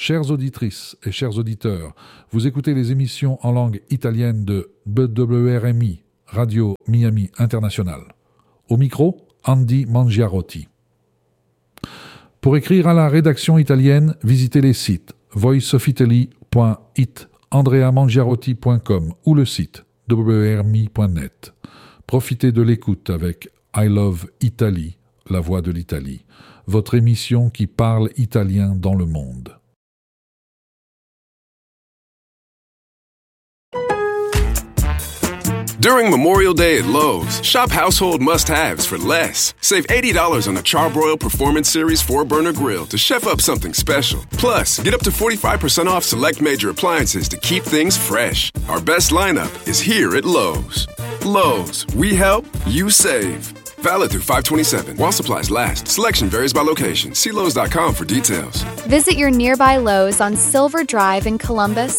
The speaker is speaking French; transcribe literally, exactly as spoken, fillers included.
Chères auditrices et chers auditeurs, vous écoutez les émissions en langue italienne de B W R M I, Radio Miami International. Au micro, Andy Mangiarotti. Pour écrire à la rédaction italienne, visitez les sites voice of italy point it, andrea mangiarotti point com ou le site w r m i point net. Profitez de l'écoute avec I Love Italy, la voix de l'Italie, votre émission qui parle italien dans le monde. During Memorial Day at Lowe's, shop household must-haves for less. Save eighty dollars on a Charbroil Performance Series four burner grill to chef up something special. Plus, get up to forty-five percent off select major appliances to keep things fresh. Our best lineup is here at Lowe's. Lowe's, we help, you save. Valid through five twenty-seven. While supplies last. Selection varies by location. See Lowe's dot com for details. Visit your nearby Lowe's on Silver Drive in Columbus